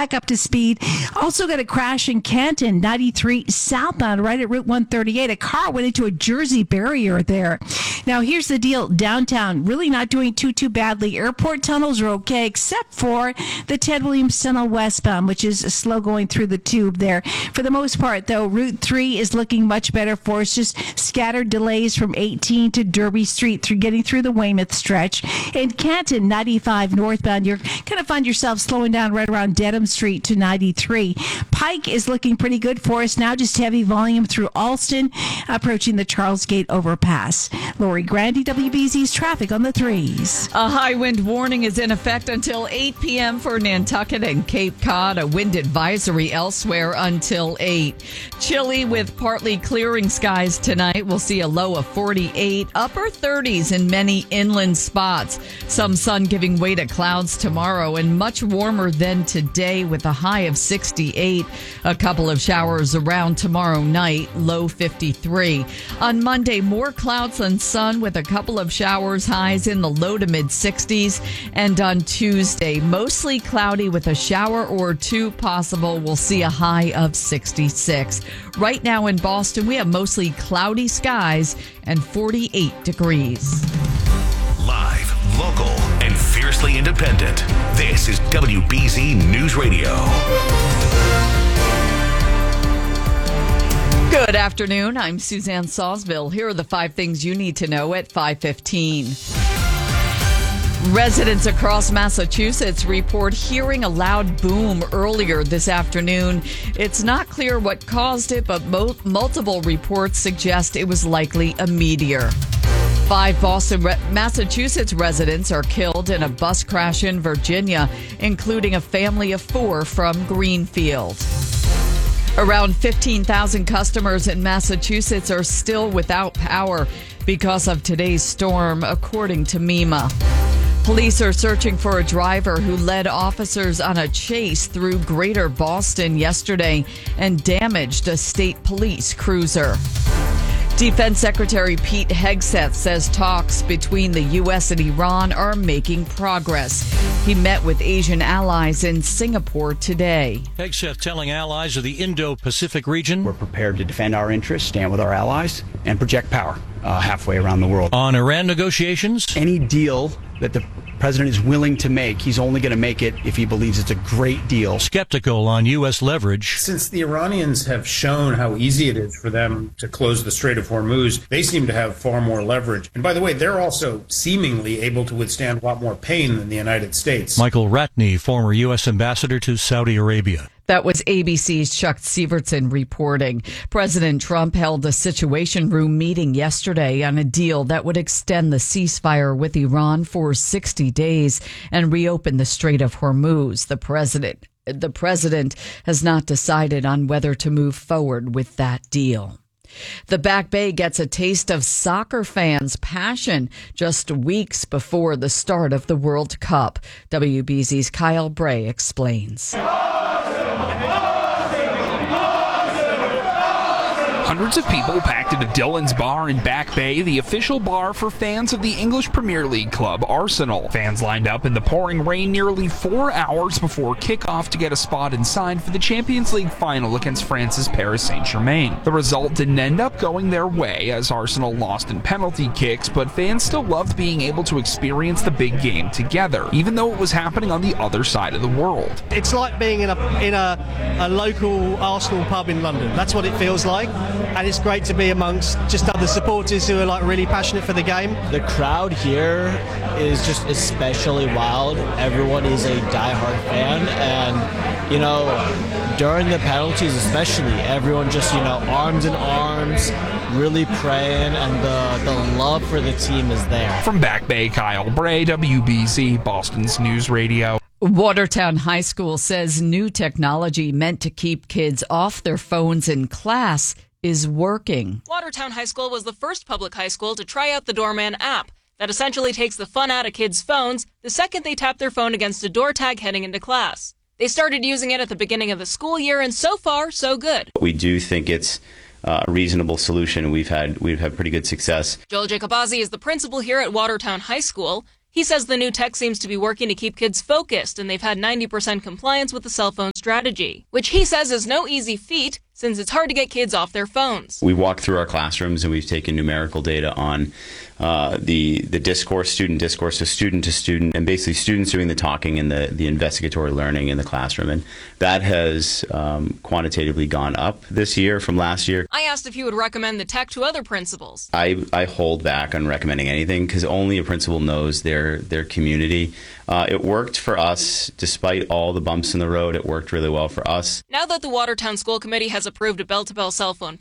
back up to speed. Also got a crash in Canton, 93 southbound, right at Route 138. A car went into a Jersey barrier there. Now, here's the deal. Downtown, really not doing too badly. Airport tunnels are okay, except for the Ted Williams Tunnel westbound, which is slow going through the tube there. For the most part, though, Route 3 is looking much better for us. Just scattered delays from 18 to Derby Street through getting through the Weymouth stretch. In Canton, 95 northbound, you're going to find yourself slowing down right around Dedham Street to 93. Pike is looking pretty good for us now, just heavy volume through Alston, approaching the Charles Gate overpass. Lori Grandy, WBZ's traffic on the 3s. A high wind warning is in effect until 8 p.m. for Nantucket and Cape Cod. A wind advisory elsewhere until 8. Chilly with partly clearing skies tonight. We'll see a low of 48, upper 30s in many inland spots. Some sun giving way to clouds tomorrow, and much warmer than today with a high of 68. A couple of showers around tomorrow night, low 53. On Monday, more clouds than sun with a couple of showers, highs in the low to mid 60s. And on Tuesday, mostly cloudy with a shower or two possible. We'll see a high of 66. Right now in Boston, we have mostly cloudy skies and 48 degrees. Live, local, and fiercely independent. This is WBZ News Radio. Good afternoon. I'm Suzanne Sawsville. Here are the 5 things you need to know at 5:15. Residents across Massachusetts report hearing a loud boom earlier this afternoon. It's not clear what caused it, but multiple reports suggest it was likely a meteor. 5 Boston, Massachusetts residents are killed in a bus crash in Virginia, including a family of 4 from Greenfield. Around 15,000 customers in Massachusetts are still without power because of today's storm, according to MEMA. Police are searching for a driver who led officers on a chase through Greater Boston yesterday and damaged a state police cruiser. Defense Secretary Pete Hegseth says talks between the U.S. and Iran are making progress. He met with Asian allies in Singapore today. Hegseth telling allies of the Indo-Pacific region, we're prepared to defend our interests, stand with our allies, and project power halfway around the world. On Iran negotiations, any deal that the president is willing to make, he's only going to make it if he believes it's a great deal. Skeptical on U.S. leverage. Since the Iranians have shown how easy it is for them to close the Strait of Hormuz, they seem to have far more leverage. And by the way, they're also seemingly able to withstand a lot more pain than the United States. Michael Ratney, former U.S. ambassador to Saudi Arabia. That was ABC's Chuck Sievertson reporting. President Trump held a Situation Room meeting yesterday on a deal that would extend the ceasefire with Iran for 60 days and reopen the Strait of Hormuz. The president has not decided on whether to move forward with that deal. The Back Bay gets a taste of soccer fans' passion just weeks before the start of the World Cup. WBZ's Kyle Bray explains. Hundreds of people packed into Dillon's Bar in Back Bay, the official bar for fans of the English Premier League club Arsenal. Fans lined up in the pouring rain nearly 4 hours before kickoff to get a spot inside for the Champions League final against France's Paris Saint-Germain. The result didn't end up going their way as Arsenal lost in penalty kicks, but fans still loved being able to experience the big game together, even though it was happening on the other side of the world. It's like being in a local Arsenal pub in London. That's what it feels like. And it's great to be amongst just other supporters who are like really passionate for the game. The crowd here is just especially wild. Everyone is a diehard fan, and during the penalties especially, everyone just arms in arms, really praying, and the love for the team is there. From Back Bay, Kyle Bray, WBZ, Boston's News Radio. Watertown High School says new technology meant to keep kids off their phones in class is working. Watertown High School was the first public high school to try out the Doorman app that essentially takes the fun out of kids' phones the second they tap their phone against a door tag heading into class. They started using it at the beginning of the school year, and so far, so good. We do think it's a reasonable solution. We've had pretty good success. Joel Jacobazzi is the principal here at Watertown High School. He says the new tech seems to be working to keep kids focused, and they've had 90% compliance with the cell phone strategy, which he says is no easy feat since it's hard to get kids off their phones. We walked through our classrooms and we've taken numerical data on the discourse, student discourse, so student to student, and basically students doing the talking and the investigatory learning in the classroom. And that has quantitatively gone up this year from last year. I asked if he would recommend the tech to other principals. I hold back on recommending anything because only a principal knows their community. It worked for us despite all the bumps in the road. It worked really well for us. Now that the Watertown School Committee has approved a bell-to-bell cell phone